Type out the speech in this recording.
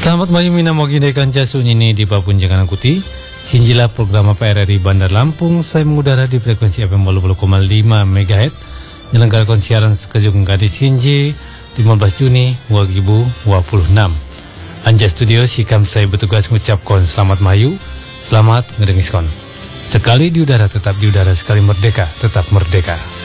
Selamat malam mina mogine kanca sunyini di papun jangan angkuti. Sinjila program PRRI Bandar Lampung saya mengudara di frekuensi FM 80,5 MHz. Menyelenggarakan siaran sekejung kadi Sinji 15 Juni 2026. Anja studio sikam saya bertugas mengucapkan selamat mayu, selamat ngedengiskon. Sekali di udara tetap di udara, sekali merdeka tetap merdeka.